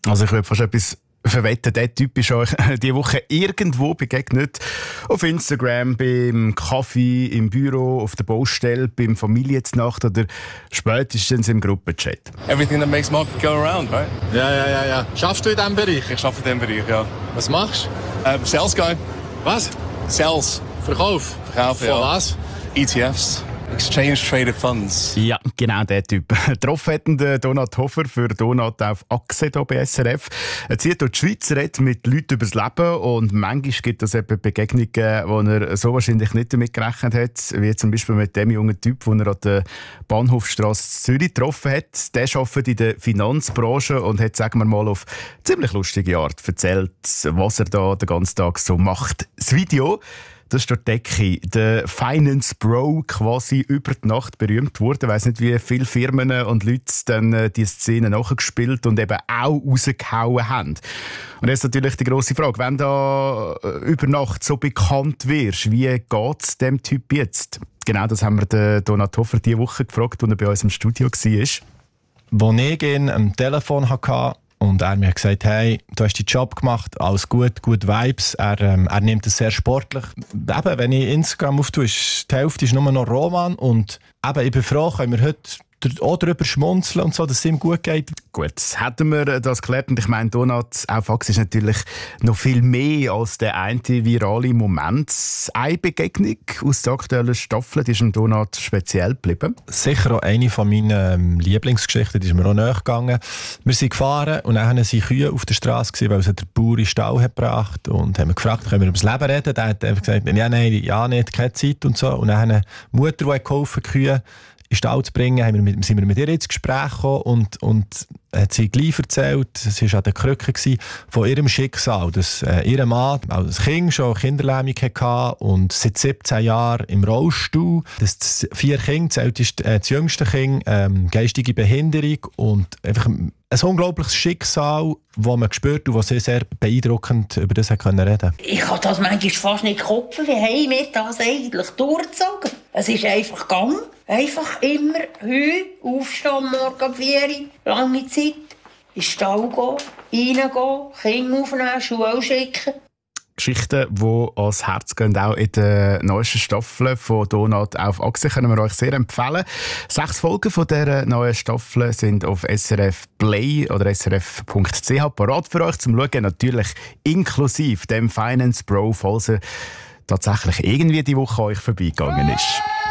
Also ich würde fast etwas verwetten, der Typ ist euch diese Woche irgendwo begegnet. Auf Instagram, beim Kaffee, im Büro, auf der Baustelle, beim Familiennacht oder spätestens im Gruppenchat. Everything that makes market go around, right? Ja. Schaffst du in diesem Bereich? Ich arbeite in diesem Bereich, ja. Was machst Sales Guy. Was? Sales. Verkauf? Verkaufen, Von ja. was? ETFs. Exchange Traded Funds. Ja, genau der Typ. Getroffen hat den Donat Hofer für Donat auf Achse hier bei SRF. Er zieht durch die Schweiz, redet mit Leuten über das Leben und manchmal gibt es eben Begegnungen, wo er so wahrscheinlich nicht damit gerechnet hat, wie zum Beispiel mit dem jungen Typ, den er an der Bahnhofstrasse Zürich getroffen hat. Der arbeitet in der Finanzbranche und hat, sagen wir mal, auf ziemlich lustige Art erzählt, was er da den ganzen Tag so macht. Das Video, das ist der Decke, der Finance Bro, quasi über die Nacht berühmt wurde. Ich weiss nicht, wie viele Firmen und Leute dann die Szene nachgespielt und eben auch rausgehauen haben. Und jetzt natürlich die grosse Frage, wenn du über Nacht so bekannt wirst, wie geht es dem Typ jetzt? Genau, das haben wir den Donat Hofer diese Woche gefragt, als er bei uns im Studio war. Als ich ihn am Telefon hatte, und er mir gesagt, hey, du hast deinen Job gemacht, alles gut, gute Vibes. Er nimmt es sehr sportlich. Eben, wenn ich Instagram auftue, ist die Hälfte ist nur noch Roman. Und eben, ich bin froh, können wir heute auch darüber schmunzeln und so, dass es ihm gut geht. Gut, hätten wir das geklärt. Und ich meine, Donat auf Achse ist natürlich noch viel mehr als der eine virale Moment. Eine Begegnung aus der aktuellen Staffel, die ist dem Donat speziell geblieben. Sicher auch eine von meinen Lieblingsgeschichten, die ist mir auch nahe gegangen. Wir sind gefahren und dann waren Kühe auf der Straße, weil sie der Bauer in den Stall hat gebracht und haben gefragt, können wir über das Leben reden? Der hat einfach gesagt, ja, nicht, keine Zeit und so. Und dann haben eine Mutter, die geholfen hat, Kühe in den Stall zu bringen, sind wir mit ihr ins Gespräch gekommen und hat sie gleich erzählt, sie war an der Krücke von ihrem Schicksal, dass ihr Mann als Kind schon Kinderlähmung hatte und seit 17 Jahren im Rollstuhl, dass 4 Kinder, das jüngste Kind, geistige Behinderung und einfach ein unglaubliches Schicksal, das man spürt und was sie sehr beeindruckend über das reden konnte. Ich kann das manchmal fast nicht kopfen. Wie haben wir das eigentlich durchgezogen? Es ist einfach gegangen. Einfach immer aufstehen, morgen 4 Uhr, lange Zeit, in den Stall gehen, reingehen, Kinder aufnehmen, Schuhe schicken. Geschichten, die ans Herz gehen, auch in der neuesten Staffel von Donat auf Achse, können wir euch sehr empfehlen. 6 Folgen von dieser neuen Staffel sind auf SRF Play oder srf.ch parat für euch zum Schauen, natürlich inklusive dem Finance Bro, falls er tatsächlich irgendwie die Woche euch vorbeigegangen ist.